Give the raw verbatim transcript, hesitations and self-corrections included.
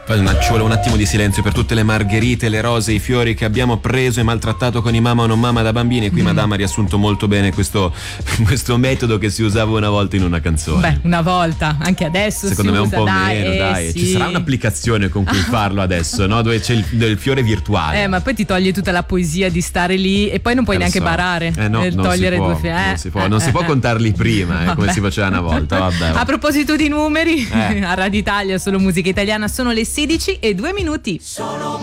Ci vuole un attimo di silenzio per tutte le margherite, le rose, i fiori che abbiamo preso e maltrattato con i mamma o non mamma da bambini. E qui mm. Madame ha riassunto molto bene questo, questo metodo che si usava una volta in una canzone. Beh, una volta, anche adesso secondo si me usa, un po' dai, meno, eh, dai. sì. Ci sarà un'applicazione con cui farlo adesso, no? Dove c'è il, il fiore virtuale. Eh, ma poi ti toglie tutta la poesia di stare lì e poi non puoi eh, neanche so. barare. Eh no, eh, non togliere si può, due fiori. Eh, non si può, eh, non eh, si può eh. contarli prima, eh, come si faceva una volta. Vabbè. A proposito di numeri, eh. a Radio Italia solo musica italiana sono le sedici e due minuti. Sono